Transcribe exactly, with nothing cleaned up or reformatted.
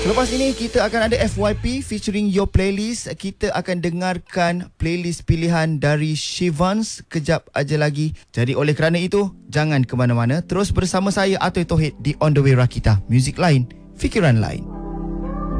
Selepas ini kita akan ada F Y P featuring Your Playlist. Kita akan dengarkan playlist pilihan dari Shivans kejap aja lagi. Jadi oleh kerana itu, jangan ke mana-mana. Terus bersama saya Atoy Tohid di On The Way Rakita. Muzik lain, fikiran lain.